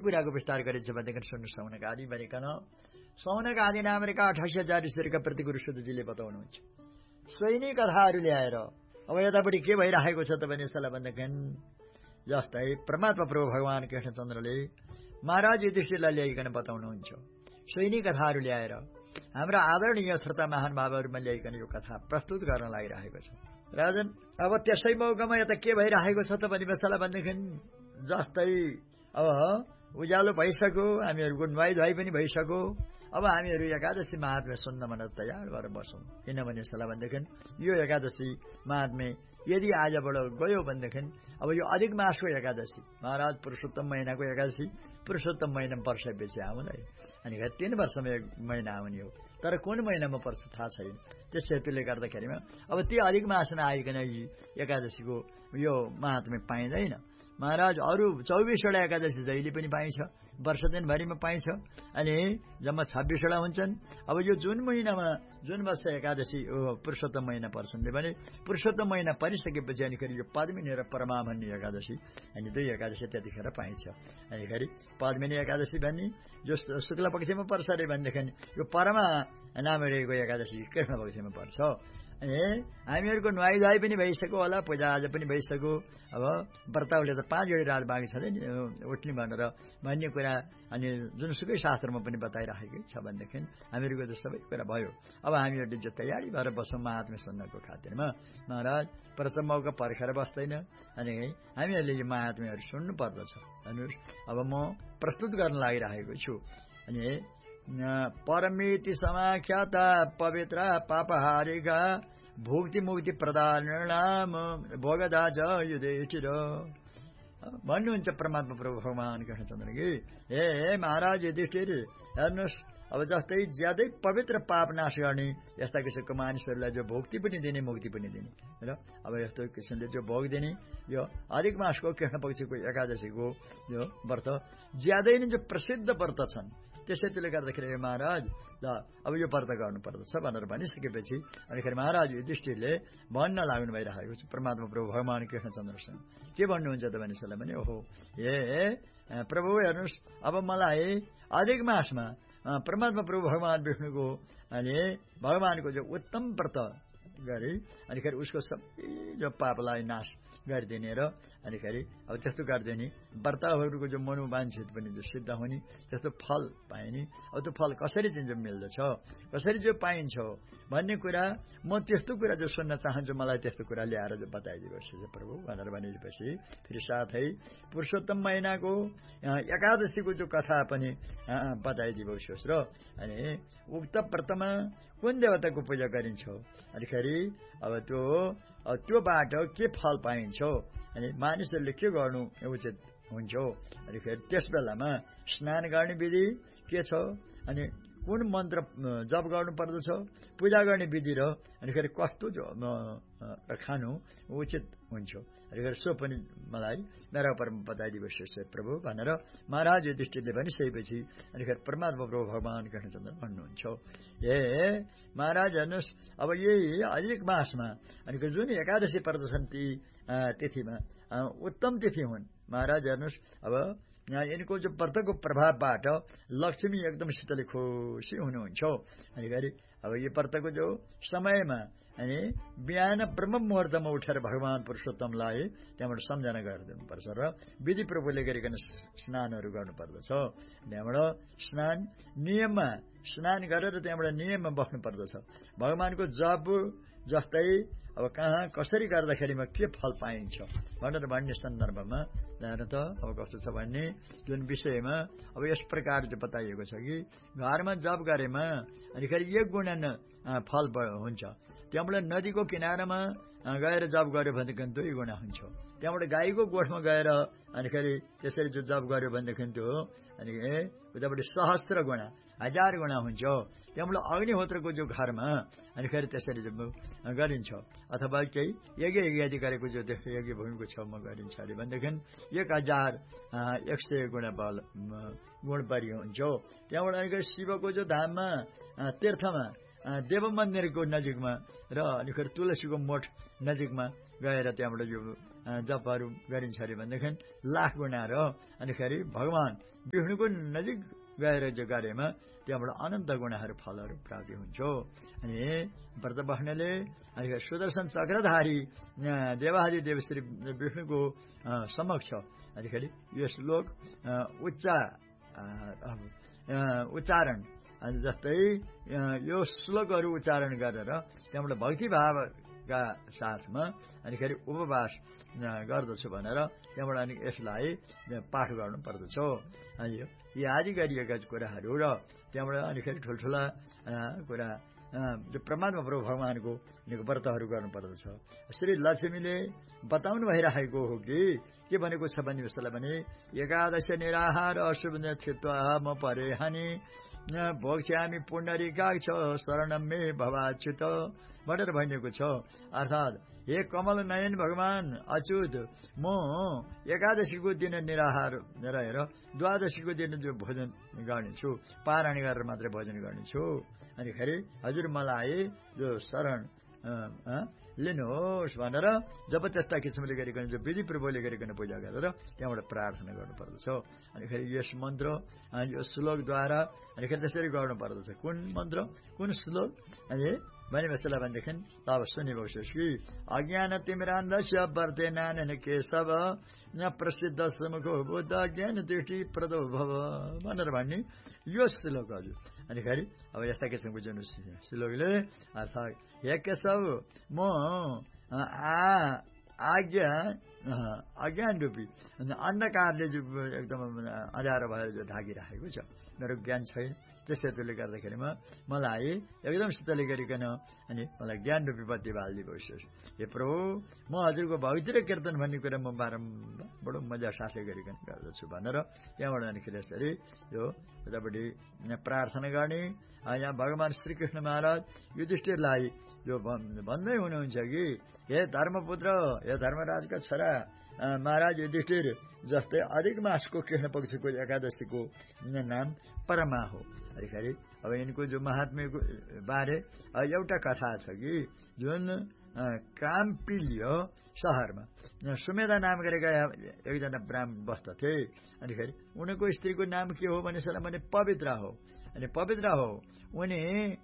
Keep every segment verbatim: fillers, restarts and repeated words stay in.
कुराको विस्तार गरिन्छ भनेदेखि सुन्नु सौनक आदि भनिकन सौनक आदि नामका अठासी हजार ऋषिहरूका प्रति गुरु सुतजीले बताउनुहुन्छ। सैनिक कथाहरू ल्याएर अब यतापट्टि के भइरहेको छ त भने यसलाई भन्दाखेरि जस्तै परमात्मा प्रभु भगवान कृष्णचन्द्रले महाराज युधिष्ठिरलाई ल्याइकन बताउनुहुन्छ। सैनिक कथाहरू ल्याएर हाम्रा आदरणीय श्रोता महानुभावहरूमा ल्याइकन यो कथा प्रस्तुत गर्न लागिरहेको छ। राजन अब त्यसै मौकामा यता के भइरहेको छ त भन्ने मसला भन्दाखेरि जस्तै अब उज्यालो भइसक्यो, हामीहरूको नुहाई धुवाई पनि भइसक्यो, अब हामीहरू एकादशी महात्म्य सुन्न भनेर तयार भएर बसौँ। किनभने यसलाई भनेदेखि यो एकादशी महात्म्य यदि आजबाट गयो भनेदेखि अब यो अधिक मासको एकादशी महाराज पुरुषोत्तम महिनाको एकादशी पुरुषोत्तम महिना वर्षपछि आउँदै अनि तीन वर्षमा एक महिना आउने हो, तर कुन महिनामा पर्छ थाहा छैन। त्यस हेतुले गर्दाखेरिमा अब ती अधिक मास नआइकन यी एकादशीको यो महात्म्य पाइँदैन। महाराज अरू चौबिसवटा एकादशी जहिले पनि पाइन्छ, वर्ष दिनभरिमा पाइन्छ, अनि जम्मा छब्बिसवटा हुन्छन्। अब यो जुन महिनामा जुन वर्ष एकादशी पुरुषोत्तम महिना पर्छन् भने पुरुषोत्तम महिना परिसकेपछि अनिखेरि यो पद्मिनी र परमामन्य एकादशी अनि दुई एकादशी त्यतिखेर पाइन्छ। अनिखेरि पद्मिनी एकादशी भन्ने जो शुक्ल पक्षमा पर्छ अरे भनेदेखि यो परमा नाम रहेको एकादशी कृष्ण पक्षमा पर्छ। अनि हामीहरूको नुहाई धुवाई पनि भइसक्यो होला, पूजा आज पनि भइसक्यो। अब व्रताउले त पाँच जोडी रात बाँकी छ नि उठ्ने भनेर भन्ने कुरा अनि जुनसुकै शास्त्रमा पनि बताइराखेकै छ भनेदेखि हामीहरूको त सबै कुरा भयो। अब हामीहरूले जो तयारी भएर बसौँ महात्म्य सुन्नको खातिरमा महाराज प्रचम मौका पर्खेर बस्दैन। अनि हामीहरूले यो महात्म्यहरू सुन्नु पर्दछ। हेर्नुहोस् अब म प्रस्तुत गर्न लागिरहेको छु। अनि परमिति समाख्याता पवित्र पापहारिका भुक्ति मुक्ति प्रदान नाम भोगदाज युधिष्ठिर भन्नुहुन्छ परमात्मा प्रभु भगवान कृष्णचन्द्र कि हे महाराज युधिष्ठिर हेर्नुहोस् अब जस्तै ज्यादै पवित्र पाप नाश गर्ने यस्ता किसिमको मानिसहरूलाई जो भोक्ति पनि दिने मुक्ति पनि दिने र अब यस्तो किसिमले जो भोग दिने यो अधिक मासको कृष्ण पक्षको एकादशीको यो व्रत ज्यादै नै जो प्रसिद्ध व्रत छन्। त्यसैले गर्दाखेरि महाराज ल अब यो व्रत गर्नुपर्दछ भनेर भनिसकेपछि अनिखेरि महाराज युधिष्ठिरले भन्न लाग्नु भइरहेको छ परमात्मा प्रभु भगवान कृष्णचन्द्रसँग। के भन्नुहुन्छ त भने भने ओहो ए प्रभु हेर्नुहोस् अब मलाई अधिक मासमा परमात्मा प्रभु भगवान विष्णुको अनि भगवानको जो उत्तम व्रत गरे अनिखेरि उसको सबै जो पापलाई नाश गरिदिने र अनिखेरि अब त्यस्तो गरिदिने व्रतहरूको जो मनोवाञ्छित पनि जो सिद्ध हुने त्यस्तो फल पाइने अब त्यो फल कसरी चाहिँ जो मिल्दछ कसरी जो पाइन्छ भन्ने कुरा म त्यस्तो कुरा जो सुन्न चाहन्छु, मलाई त्यस्तो कुरा ल्याएर जो बताइदिनुहोस् प्रभु भनेर भनेपछि फेरि साथै पुरुषोत्तम महिनाको एकादशीको जो कथा पनि बताइदिनुहोस् र अनि उक्त व्रतमा कुन देवताको पूजा गरिन्छ अनिखेरि अब त्यो त्यो बाटो के फल पाइन्छ अनि मानिसहरूले के गर्नु उचित हुन्छ अनि फेरि त्यस बेलामा स्नान गर्ने विधि के छ अनि कुन मन्त्र जप गर्नु पर्दछ पूजा गर्ने विधि र अनि फेरि कस्तो खानु उचित हुन्छ अनि फेरि सो पनि मलाई मेरा उपर बताइदिनुहोस् प्रभु भनेर महाराज युधिष्ठिरले भनिसकेपछि अनि फेरि परमात्मा प्रभु भगवान कृष्णचन्द्र भन्नुहुन्छ ए महाराज हेर्नुहोस् अब यही अधिक मासमा अनि जुन एकादशी पर्दछन् ती तिथिमा उत्तम तिथि हुन् महाराज हेर्नुहोस्। अब यहाँ यिनको जो व्रतको प्रभावबाट लक्ष्मी एकदम शीतले खुसी हुनुहुन्छ अनि गरी अब यो व्रतको जो समयमा अनि बिहान ब्रह्म मुहुर्तमा उठेर भगवान पुरुषोत्तमलाई त्यहाँबाट सम्झना गरिदिनुपर्छ र विधि प्रभुले गरिकन स्नानहरू गर्नुपर्दछ। त्यहाँबाट स्नान नियममा स्नान गरेर त्यहाँबाट नियममा बस्नु पर्दछ। भगवानको जप जस्तै अब कहाँ कसरी गर्दाखेरिमा के फल पाइन्छ भनेर भन्ने सन्दर्भमा त अब कस्तो छ भन्ने जुन विषयमा अब यस प्रकार चाहिँ बताइएको छ कि घरमा जप गरेमा अनि फेरि एक गुणा फल हुन्छ। त्यहाँबाट नदीको किनारामा गएर जप गर्यो भनेदेखि दुई गुणा हुन्छ। त्यहाँबाट गाईको गोठमा गएर अनि फेरि त्यसरी जो जप गर्यो भनेदेखि त्यो अनि उतापट्टि सहस्त्र गुणा हजार गुणा हुन्छ। त्यहाँबाट अग्निहोत्रको जो घरमा अनि फेरि त्यसरी गरिन्छ अथवा केही यज्ञ यज्ञ गरेको जो यज्ञ भूमिको छेउमा गरिन्छ अरे भनेदेखि एक हजार एक सय गुणा बल गुण बढी हुन्छ। त्यहाँबाट अनि शिवको जो धाममा तीर्थमा देव मन्दिरको नजिकमा र अनि फेरि तुलसीको मठ नजिकमा गएर त्यहाँबाट यो जपहरू गरिन्छ अरे भनेदेखि लाख गुणाएर अनिखेरि भगवान विष्णुको नजिक गएर जो गरेमा त्यहाँबाट अनन्त गुणाहरू फलहरू प्राप्ति हुन्छ। अनि व्रत बस्नेले अनि सुदर्शन चक्रधारी देवादि देव श्री विष्णुको समक्ष अनिखेरि यो श्लोक उच्चा उच्चारण जस्तै यो श्लोकहरू उच्चारण गरेर त्यहाँबाट भक्तिभावका साथमा अनिखेरि उपवास गर्दछु भनेर त्यहाँबाट अनि यसलाई पाठ गर्नु पर्दछ। अनि यी आदि गरिएका कुराहरू र त्यहाँबाट अनिखेरि ठुल्ठुला कुरा जो परमात्मा प्रभु भगवानको व्रतहरू गर्नुपर्दछ। श्री लक्ष्मीले बताउनु भइरहेको हो कि के भनेको छ भने उसलाई भने एकादश निराहार अशुभ थित्वा म परे हानि भोक्ष्यामी पुण्डरीकाक्ष शरणम मे भवाच्युत भनेर भनिएको छ। अर्थात् हे कमल नयन भगवान अच्युत म एकादशीको दिन निराहार रहेर द्वादशीको दिन जो भोजन गर्नेछु पारायण गरेर मात्रै भोजन गर्नेछु। अनि खेरि हजुर मलाई जो शरण लिनुहोस् भनेर जब त्यस्ता किसिमले गरिकन जो विधि पूर्वले गरिकन पूजा गरेर त्यहाँबाट प्रार्थना गर्नुपर्दछ। अनि फेरि यस मन्त्र यो श्लोकद्वारा अनि फेरि त्यसरी गर्नुपर्दछ। कुन मन्त्र कुन श्लोक अनि भने मसला भनेदेखि तब सुनिबोस् कि अज्ञान तिमिरान्धस्य वर्ते नानन केशव न प्रसिद्ध समुखो बुद्ध ज्ञान दृष्टि प्रदो भव भनेर भन्ने यो श्लोक हजुर। अनि फेरि अब यस्ता किसिमको जुन श्लोकले अर्थात् हे केशव म आ आज्ञा अज्ञान रूपी अन्धकारले जो एकदम अँध्यारो भएर जो ढाकिराखेको छ मेरो ज्ञान छैन त्यसैले गर्दाखेरिमा मलाई एकदम शीतले गरिकन अनि मलाई ज्ञान रूपी बत्ती बालिदिनुहोस्। हे प्रभु म हजुरको भक्ति र कीर्तन भन्ने कुरा म बारम्बार बडो मजा साथले गरिकन गर्दछु भनेर त्यहाँबाट अनिखेरि यसरी यो यतापट्टि प्रार्थना गर्ने। यहाँ भगवान श्रीकृष्ण महाराज युधिष्ठिरलाई यो भन्दै हुनुहुन्छ कि हे धर्मपुत्र हे धर्मराजका छोरा महाराज युधिष्ठिर जस्तै अधिक मासको कृष्ण पक्षको एकादशीको नाम परमा हो। अनिखेरि अब यिनको जो महात्म्यको बारे एउटा कथा छ कि जुन काम्पिल्य शहरमा सुमेधा नाम गरेका एकजना ब्राह्मण बस्दथे। अनिखेरि उनको स्त्रीको नाम के हो भने भने पवित्र हो। अनि पवित्र हो उनी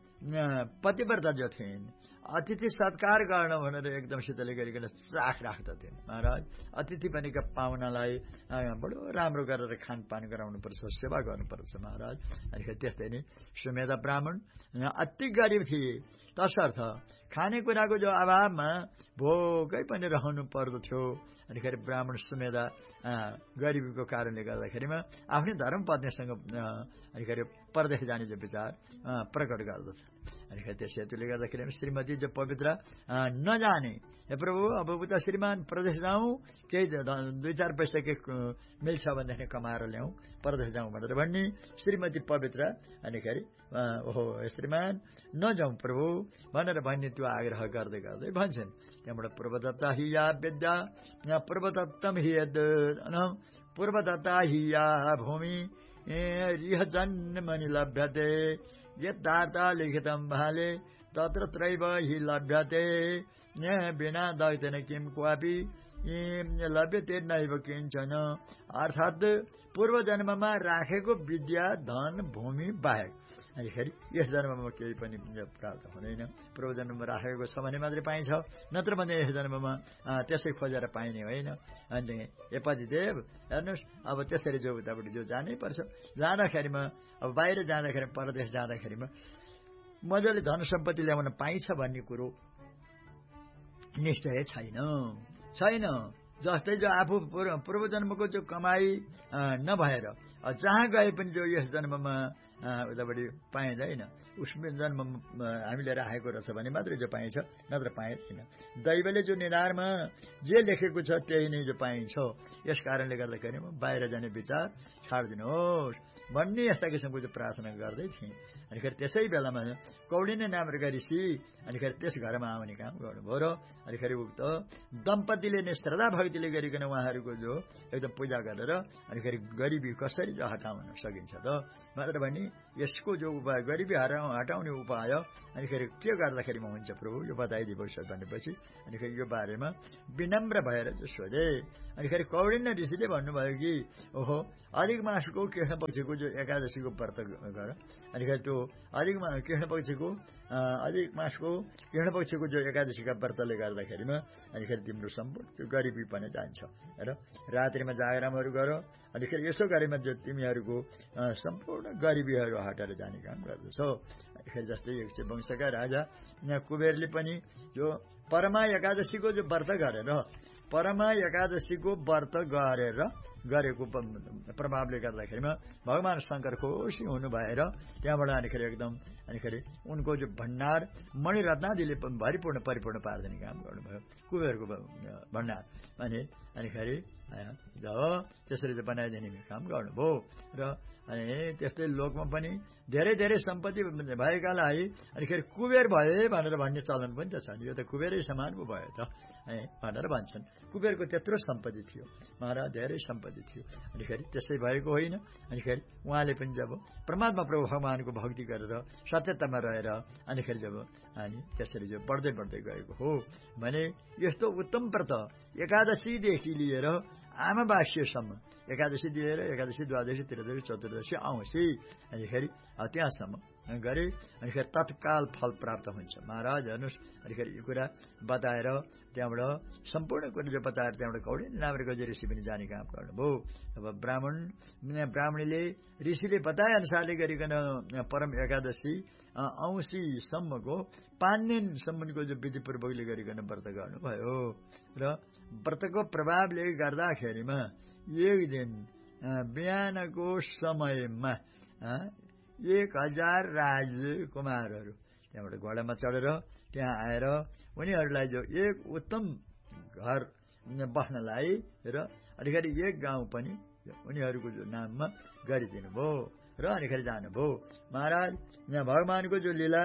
पतिव्रता जो थिइन् अतिथि सत्कार गर्न भनेर एकदम शीतले गरिकन चाख राख्दथिन्। महाराज अतिथि बनेका पाहुनालाई बडो राम्रो गरेर खानपान गराउनुपर्छ सेवा गर्नुपर्छ महाराज। अनि त्यस्तै नै सुमेधा ब्राह्मण अति गरिब थिए तसर्थ खानेकुराको जो अभावमा भोकै पनि रहनु पर्दथ्यो। अनिखेरि ब्राह्मण सुमेधा गरिबीको कारणले गर्दाखेरिमा आफ्नै धर्मपत्नीसँग अनिखेरि परदेश जाने जो विचार प्रकट गर्दछ। अनिखेरि त्यस हेतुले गर्दाखेरि श्रीमती जो पवित्र नजाने हे प्रभु अब उता श्रीमान प्रदेश जाउँ केही दुई चार पैसा के मिल्छ भनेदेखि कमाएर ल्याउँ परदेश जाउँ भनेर भन्ने श्रीमती पवित्र अनिखेरि ओहो श्रीमान नजाउँ प्रभु भनेर भन्ने त्यो आग्रह गर्दै गर्दै भन्छन्। त्यहाँबाट पूर्वदत्ता हिया विद्या पूर्वदत्तम हियद पूर्वदत्ता हिया भूमि रिह जन्मनि लभ्यते यद्धार्ता लिखितं भाले तत्र त्रैव हि लभ्यते बिना दैतेन किम क्वापि लभ्यते नैव किञ्चन। अर्थात् पूर्व जन्ममा राखेको विद्या धन भूमि बाहेक अनिखेरि यस जन्ममा केही पनि प्राप्त हुँदैन। पूर्व जन्ममा राखेको छ भने मात्रै पाइन्छ नत्र भने यस जन्ममा त्यसै खोजेर पाइने होइन। अनि एपतिदेव हेर्नुहोस् अब त्यसरी जो उताबाट जो जानै पर्छ जाँदाखेरिमा अब बाहिर जाँदाखेरि परदेश जाँदाखेरिमा मजाले धन सम्पत्ति ल्याउन पाइन्छ भन्ने कुरो निश्चय छैन छैन जस्तै जो आफू पूर्व जन्मको जो कमाई नभएर जहाँ गए पनि जो यस जन्ममा उतापट्टि पाइँदैन उसमा जन्ममा हामीले राखेको रहेछ भने मात्रै जो पाइन्छ नत्र पाइँदैन। दैवले जो निधारमा जे लेखेको छ त्यही नै जो पाइन्छ। यस कारणले गर्दाखेरि बाहिर जाने विचार छाडिदिनुहोस् भन्ने यस्ता किसिमको जो प्रार्थना गर्दै थिएँ। अनिखेरि त्यसै बेलामा कौडिन्य नामका ऋषि अनिखेरि त्यस घरमा आउने काम गर्नुभयो र अनिखेरि उक्त दम्पतिले नै श्रद्धा भक्तिले गरिकन उहाँहरूको जो एकदम पूजा गरेर अनिखेरि गरिबी कसरी हटाउन सकिन्छ त भनेर भने यसको जो उपाय गरिबी हटाउने उपाय अनि फेरि के गर्दाखेरिमा हुन्छ प्रभु यो बताइदिनुहोस् भनेपछि अनि फेरि यो बारेमा विनम्र भएर चाहिँ सोधे। अनि फेरि कौडिन्य ऋषिले भन्नुभयो कि ओहो अधिक मासको कृष्ण पक्षको जो एकादशीको व्रत गर। अनि फेरि त्यो अधिक कृष्ण पक्षको अधिक मासको कृष्ण पक्षको जो एकादशीका व्रतले गर्दाखेरिमा अनि फेरि तिम्रो सम्पूर्ण त्यो गरिबी पनि जान्छ र रात्रिमा जागरामहरू गर। अनि फेरि यसो गरेमा जो तिमीहरूको सम्पूर्ण गरिबीहरू हटेर जाने काम गर्दछौ। फेरि जस्तै एक चाहिँ वंशका राजा यहाँ कुबेरले पनि जो परमा एकादशीको जो व्रत गरेर परमा एकादशीको व्रत गरेर गरेको प्रभावले गर्दाखेरिमा भगवान शंकर खुसी हुनु भएर त्यहाँबाट अनिखेरि एकदम अनिखेरि उनको जो भण्डार मणिरत्नादिले भरिपूर्ण परिपूर्ण पार्दिने काम गर्नुभयो कुबेरको भण्डार अनि अनिखेरि त्यसरी चाहिँ बनाइदिने काम गर्नुभयो। र अनि त्यस्तै लोकमा पनि धेरै धेरै सम्पत्ति भएकालाई अनिखेरि कुबेर भए भनेर भन्ने चलन पनि त छ। यो त कुबेरै समान पो भयो त भनेर भन्छन्। कुबेरको त्यत्रो सम्पत्ति थियो, महाराज धेरै सम्पत्ति थियो। अनिखेरि त्यसै भएको होइन। अनिखेरि उहाँले पनि जब परमात्मा प्रभु भगवानको भक्ति गरेर सत्यतामा रहेर अनिखेरि जब अनि त्यसरी जो बढ्दै बढ्दै गएको हो भने यस्तो उत्तम व्रत एकादशीदेखि लिएर आमावास्यसम्म एकादशी दिएर एकादशी द्वादशी त्रयोदशी चतुर्दशी औँसी अनिखेरि त्यहाँसम्म गरे अनिखेरि तत्काल फल प्राप्त हुन्छ। महाराज हेर्नुहोस् अनिखेरि यो कुरा बताएर त्यहाँबाट सम्पूर्ण कुरा जो बताएर त्यहाँबाट कौडिन्य नामको जो ऋषि पनि जाने काम गर्नुभयो। अब ब्राह्मण ब्राह्मणीले ऋषिले बताए अनुसारले गरिकन परम एकादशी औँसीसम्मको पाँच दिनसम्मको जो विधिपूर्वकले गरिकन व्रत गर्नुभयो र व्रतको प्रभावले गर्दाखेरिमा एक दिन बिहानको समयमा एक हजार राजकुमारहरू त्यहाँबाट घोडामा चढेर त्यहाँ आएर उनीहरूलाई जो एक उत्तम घर बस्नलाई र अनिखेरि एक गाउँ पनि उनीहरूको जो नाममा गरिदिनु भयो र अनिखेरि जानुभयो। महाराज यहाँ भगवानको जो लीला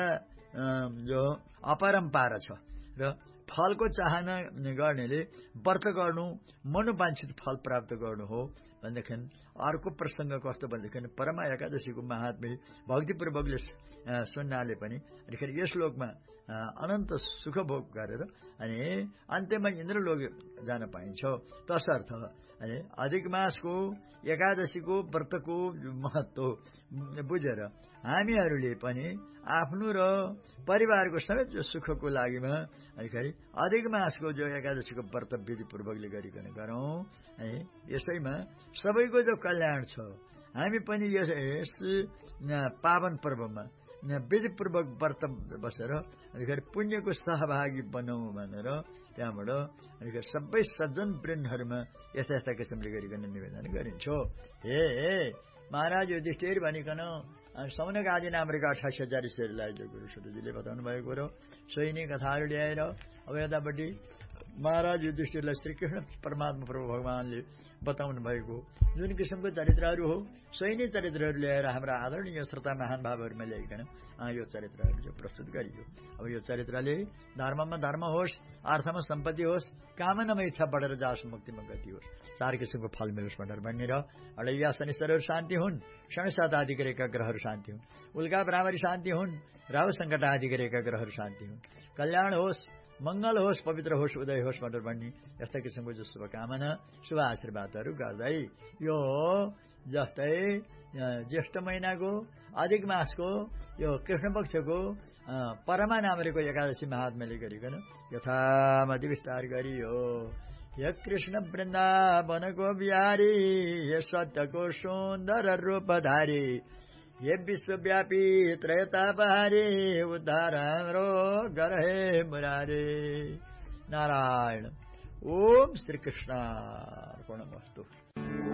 जो अपरम्पार छ र फलको चाहना गर्नेले व्रत गर्नु मनोवाञ्छित फल प्राप्त गर्नु हो भनेदेखि अर्को प्रसंग कस्तो भनेदेखि परमा एकादशीको महात्म्य भक्तिपूर्वकले सुन्नाले पनि अनिखेरि यस लोकमा अनन्त सुख भोग गरेर अनि अन्त्यमा इन्द्रलोक जान पाइन्छ। तसर्थ अनि अधिक मासको एकादशीको व्रतको महत्व बुझेर हामीहरूले पनि आफ्नो र परिवारको समेत जो सुखको लागिमा अनिखेरि अधिक मासको जो एकादशीको व्रत विधिपूर्वकले गरिकन गरौं। अनि यसैमा सबैको जो कल्याण छ हामी पनि यस पावन पर्वमा विधिपूर्वक व्रत बसेर अनिखेरि पुण्यको सहभागी बनौं भनेर त्यहाँबाट अनिखेरि सबै सज्जन वृन्दहरूमा यस्ता यस्ता किसिमले गरिकन निवेदन गरिन्छ। हे महाराज युधिष्ठिर भनिकन सौनक आदि नामका अठासी हजार ऋषिहरूलाई जो गुरु सुतजीले बताउनु भएको र सोही नै कथाहरू ल्याएर अब यतापट्टि महाराज युधिष्ठिरलाई श्रीकृष्ण परमात्मा प्रभु भगवानले बताउनु भएको जुन किसिमको चरित्रहरू हो सोही नै चरित्रहरू ल्याएर हाम्रा आदरणीय श्रोता महानुभावहरूमा ल्याइकन यो चरित्रहरू जो प्रस्तुत गरियो। अब यो चरित्रले धर्ममा धर्म होस्, अर्थमा सम्पत्ति होस्, कामनामा इच्छा बढेर जाओस्, मुक्तिमा गति होस्, चार किसिमको फल मिलोस् भनेर भन्ने र अडैया शनिश्चरहरू शान्ति हुन्, शनिसात आदि गरेका ग्रहहरू शान्ति हुन्, उल्का भ्रामरी शान्ति हुन्, राहु सङ्कट आदि गरेका ग्रहहरू शान्ति हुन्, कल्याण होस्, मंगल होस्, पवित्र होस्, उदय होस् भनेर भन्ने यस्ता किसिमको जो शुभकामना शुभ आशीर्वादहरू गर्दै यो जस्तै ज्येष्ठ महिनाको अधिक मासको यो कृष्ण पक्षको परमा नामरेको एकादशी महात्म्यले गरिकन यथामति विस्तार गरियो। हे कृष्ण वृन्दावनको बिहारी, हे सत्यको सुन्दर रूपधारी, हे विश्वव्यापी त्रयतापहारी, उद्धार हाम्रो गर हे मुरारी। नारायण। ओम श्री कृष्णार्पणमस्तु।